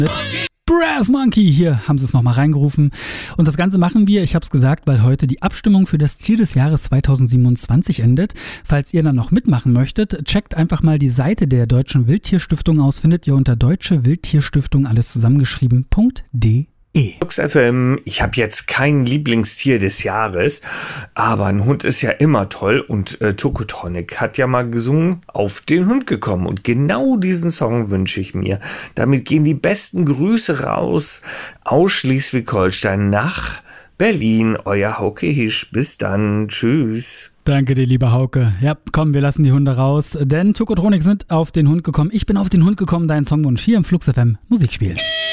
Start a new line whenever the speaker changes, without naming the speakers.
Brass Monkey, hier haben sie es nochmal reingerufen. Und das Ganze machen wir, ich habe es gesagt, weil heute die Abstimmung für das Tier des Jahres 2027 endet. Falls ihr dann noch mitmachen möchtet, checkt einfach mal die Seite der Deutschen Wildtierstiftung aus, findet ihr unter Deutsche Wildtierstiftung, alles zusammengeschrieben.de.
Flux FM, ich habe jetzt kein Lieblingstier des Jahres, aber ein Hund ist ja immer toll und Tokotronic hat ja mal gesungen, auf den Hund gekommen und genau diesen Song wünsche ich mir. Damit gehen die besten Grüße raus aus Schleswig-Holstein nach Berlin. Euer Hauke Hisch, bis dann, tschüss.
Danke dir, lieber Hauke. Ja, komm, wir lassen die Hunde raus, denn Tokotronic sind auf den Hund gekommen. Ich bin auf den Hund gekommen, dein Songwunsch hier im Flux FM Musik spielen.